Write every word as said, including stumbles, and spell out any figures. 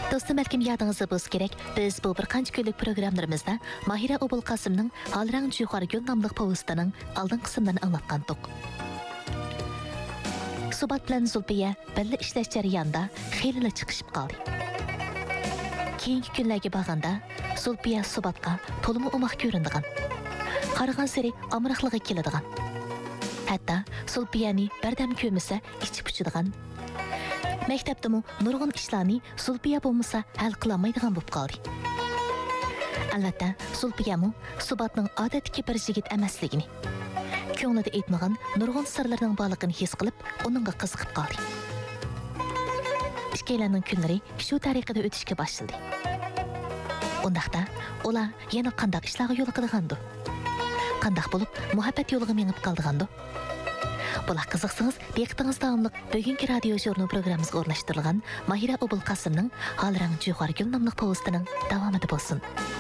Dostum, belki yadınızda bulsa gerek, biz bu bir qancha kunlik programlarımızda Mahira Obul Qasımның Halrang Juhar Gül namlıq povestining aldın qismlarini anglatqandik. Subat bilan Zulfiya birga ishlash jarayonida xeyli chiqishib qoldi. Keyingi kunlarga borganda Zulfiya Subatga to'limi umoq ko'rindigan. Qaragan sari amriqligiga keladigan. Hatto Zulfiyani bardam ko'misa ichib puchadigan. Maktabdami nurg'un ishlarni Zulfiya bo'lmasa hal qila olmaydigan bo'lib qoldi. Albatta, Zulfiyamu Subatning odatdagi bir yigit emasligini, ko'nglida aytmagan nurg'un sirlarning borligini his qilib, uningga qiziqib qoldi. Ikkilarning kunlari shu tariqada o'tishga boshladi. Undaqda ular yana qanday ishlarga yo'l qilgandi? Qanday bo'lib muhabbat yo'liga menib qoldigandi? Bular qiziqsangiz, diqqatingiz davomli bugungi radio jurnal programmamizga o'rnashtirilgan Mahira Obul Qasımның Halrang Juhar Gül namlıq povestining davomida bo'lsin.